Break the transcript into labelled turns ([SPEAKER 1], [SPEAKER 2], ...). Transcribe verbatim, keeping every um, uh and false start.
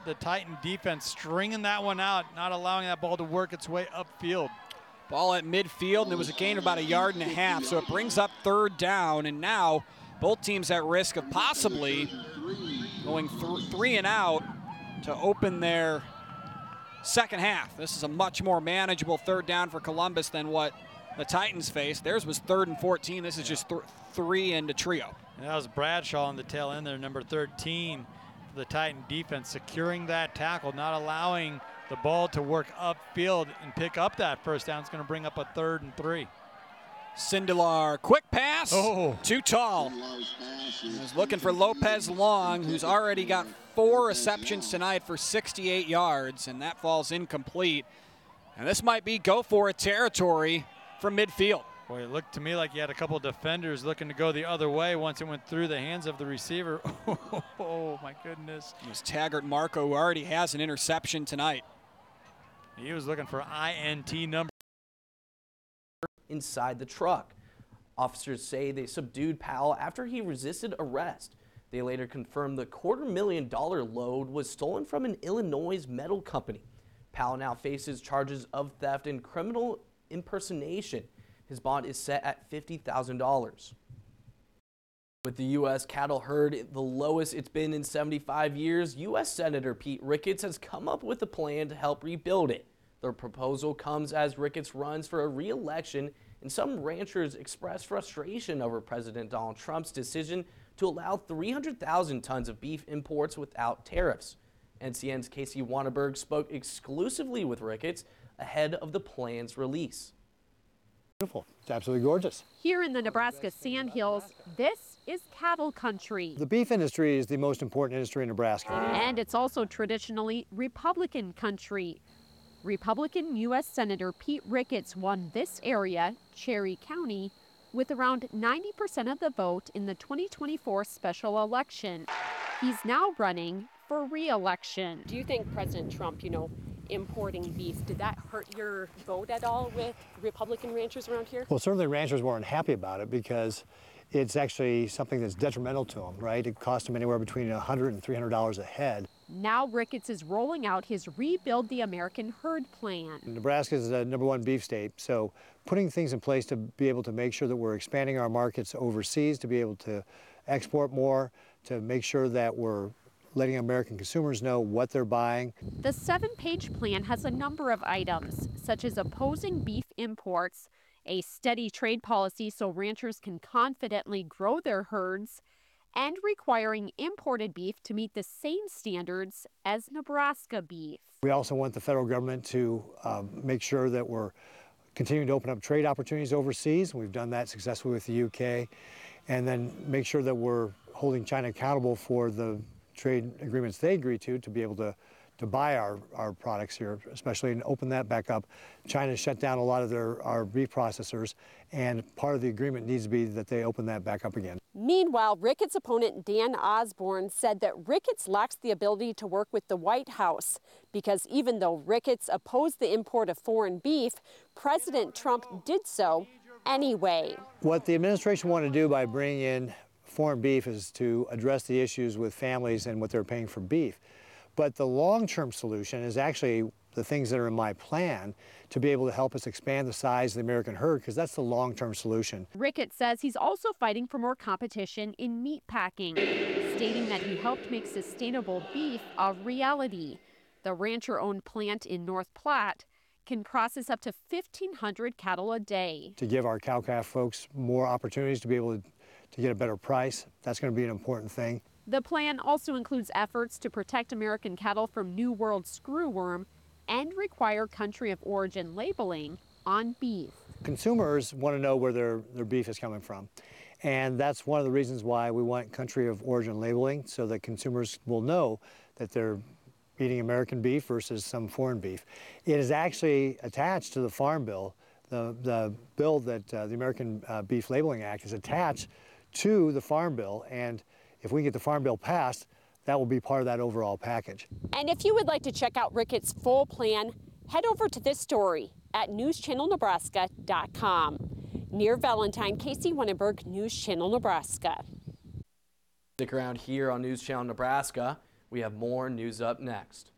[SPEAKER 1] the Titan defense stringing that one out, not allowing that ball to work its way upfield.
[SPEAKER 2] Ball at midfield, and it was a gain of about a yard and a half, so it brings up third down, and now both teams at risk of possibly going th three and out to open their second half. This is a much more manageable third down for Columbus than what the Titans faced. Theirs was third and fourteen. This is just th three and a trio.
[SPEAKER 1] And that was Bradshaw on the tail end there, number thirteen for the Titan defense, securing that tackle, not allowing the ball to work upfield and pick up that first down. It's going to bring up a third and three.
[SPEAKER 2] Sindelar, quick pass,
[SPEAKER 1] oh.
[SPEAKER 2] too tall. He's looking for Lopez Long, who's already got four receptions tonight for sixty-eight yards, and that falls incomplete. And this might be go for it territory from midfield.
[SPEAKER 1] Boy, it looked to me like you had a couple defenders looking to go the other way once it went through the hands of the receiver. Oh, my goodness.
[SPEAKER 2] It was Taggart Marco, who already has an interception tonight.
[SPEAKER 1] He was looking for I N T number.
[SPEAKER 3] Inside the truck. Officers say they subdued Powell after he resisted arrest. They later confirmed the quarter million dollar load was stolen from an Illinois metal company. Powell now faces charges of theft and criminal impersonation. His bond is set at fifty thousand dollars. With the U S cattle herd the lowest it's been in seventy-five years, U S Senator Pete Ricketts has come up with a plan to help rebuild it. The proposal comes as Ricketts runs for a re-election, and some ranchers express frustration over President Donald Trump's decision to allow three hundred thousand tons of beef imports without tariffs. N C N's Casey Wanneberg spoke exclusively with Ricketts ahead of the plan's release.
[SPEAKER 4] Beautiful. It's absolutely gorgeous.
[SPEAKER 5] Here in the Nebraska Sandhills, this is cattle country.
[SPEAKER 4] The beef industry is the most important industry in Nebraska.
[SPEAKER 5] And it's also traditionally Republican country. Republican U S Senator Pete Ricketts won this area, Cherry County, with around ninety percent of the vote in the twenty twenty-four special election. He's now running for re-election.
[SPEAKER 6] Do you think President Trump, you know, importing beef, did that hurt your vote at all with Republican ranchers around here?
[SPEAKER 4] Well, certainly ranchers weren't happy about it because it's actually something that's detrimental to them, right? It cost them anywhere between one hundred dollars and three hundred dollars a head.
[SPEAKER 5] Now Ricketts is rolling out his Rebuild the American Herd plan.
[SPEAKER 4] Nebraska is the number one beef state, so putting things in place to be able to make sure that we're expanding our markets overseas, to be able to export more, to make sure that we're letting American consumers know what they're buying.
[SPEAKER 5] The seven-page plan has a number of items, such as opposing beef imports, a steady trade policy so ranchers can confidently grow their herds, and requiring imported beef to meet the same standards as Nebraska beef.
[SPEAKER 4] We also want the federal government to uh, make sure that we're continuing to open up trade opportunities overseas. We've done that successfully with the U K. And then make sure that we're holding China accountable for the trade agreements they agree to to be able to to buy our, our products here, especially, and open that back up. China shut down a lot of their our beef processors, and part of the agreement needs to be that they open that back up again.
[SPEAKER 6] Meanwhile, Ricketts' opponent Dan Osborne said that Ricketts lacks the ability to work with the White House because even though Ricketts opposed the import of foreign beef, President Trump did so anyway.
[SPEAKER 4] What the administration wanted to do by bringing in foreign beef is to address the issues with families and what they're paying for beef. But the long-term solution is actually the things that are in my plan to be able to help us expand the size of the American herd, because that's the long-term solution.
[SPEAKER 5] Ricketts says he's also fighting for more competition in meat packing, stating that he helped make sustainable beef a reality. The rancher-owned plant in North Platte can process up to fifteen hundred cattle a day.
[SPEAKER 4] To give our cow-calf folks more opportunities to be able to, to get a better price, that's going to be an important thing.
[SPEAKER 5] The plan also includes efforts to protect American cattle from New World screwworm and require country of origin labeling on beef.
[SPEAKER 4] Consumers want to know where their, their beef is coming from. And that's one of the reasons why we want country of origin labeling, so that consumers will know that they're eating American beef versus some foreign beef. It is actually attached to the Farm Bill. The, the bill that uh, the American uh, Beef Labeling Act is attached to the Farm Bill, and if we can get the Farm Bill passed, that will be part of that overall package.
[SPEAKER 6] And if you would like to check out Ricketts' full plan, head over to this story at news channel nebraska dot com. Near Valentine, Casey Wanneberg, News Channel Nebraska.
[SPEAKER 3] Stick around here on News Channel Nebraska. We have more news up next.